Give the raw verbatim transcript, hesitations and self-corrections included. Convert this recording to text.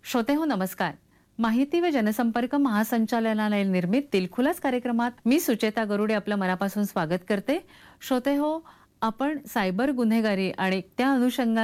श्रोते हो नमस्कार. माहिती व जनसंपर्क महासंचालनालय निर्मित दिलखुलास कार्यक्रमात मी सुचेता गरुडे आपलं मनापासून स्वागत करते. श्रोते हो, आपण सायबर गुन्हेगारी आणि त्या अनुषंगाने